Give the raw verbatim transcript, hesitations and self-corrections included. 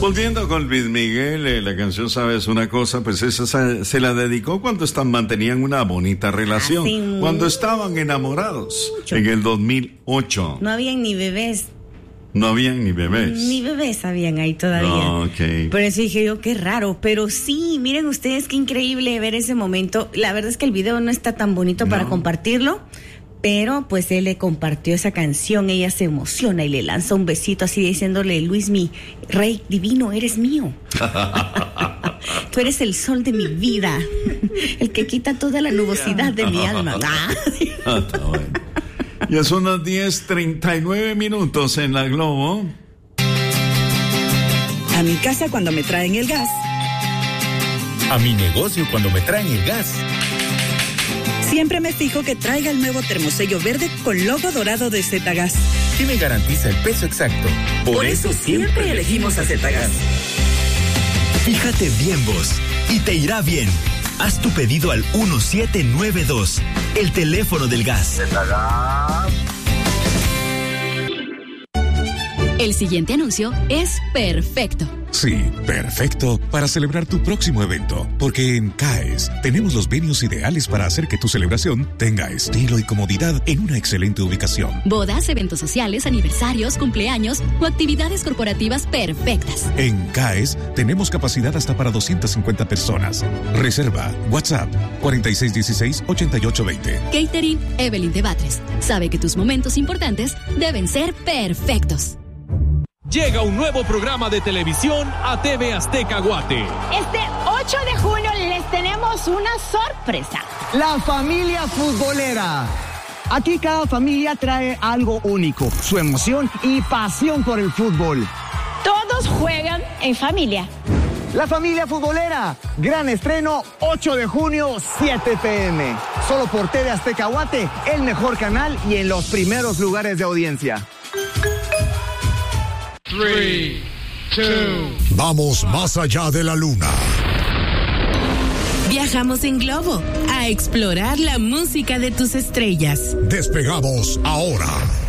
Volviendo con Luis Miguel, eh, la canción Sabes una cosa, pues esa se, se la dedicó cuando están, mantenían una bonita relación, Así cuando estaban enamorados, mucho. En el dos mil ocho. No habían ni bebés. No habían ni bebés. Ni bebés habían ahí todavía. No, okay. Por eso dije yo, qué raro. Pero sí, miren ustedes qué increíble ver ese momento. La verdad es que el video no está tan bonito no. para compartirlo. Pero pues él le compartió esa canción, ella se emociona y le lanza un besito así diciéndole, Luismi, rey divino, eres mío. Tú eres el sol de mi vida, el que quita toda la nubosidad de mi alma. Ah, está bueno. Ya son las diez treinta y nueve minutos en la Globo. A mi casa cuando me traen el gas. A mi negocio cuando me traen el gas. Siempre me fijo que traiga el nuevo termosello verde con logo dorado de Zetagas. Y me garantiza el peso exacto. Por, Por eso, eso siempre, siempre elegimos a Zetagas. Fíjate bien vos, y te irá bien. Haz tu pedido al uno siete nueve dos, el teléfono del gas. Zetagas. El siguiente anuncio es perfecto. Sí, perfecto para celebrar tu próximo evento, porque en CAES tenemos los venues ideales para hacer que tu celebración tenga estilo y comodidad en una excelente ubicación. Bodas, eventos sociales, aniversarios, cumpleaños o actividades corporativas perfectas. En CAES tenemos capacidad hasta para doscientas cincuenta personas. Reserva WhatsApp cuarenta y seis dieciséis ochenta y ocho veinte. Catering Evelyn de Batres. Sabe que tus momentos importantes deben ser perfectos. Llega un nuevo programa de televisión a T V Azteca Guate. Este ocho de junio les tenemos una sorpresa. La familia futbolera. Aquí cada familia trae algo único, su emoción y pasión por el fútbol. Todos juegan en familia. La familia futbolera. Gran estreno, ocho de junio, siete pe eme. Solo por T V Azteca Guate, el mejor canal y en los primeros lugares de audiencia. tres, dos Vamos más allá de la luna. Viajamos en globo a explorar la música de tus estrellas. Despegamos ahora.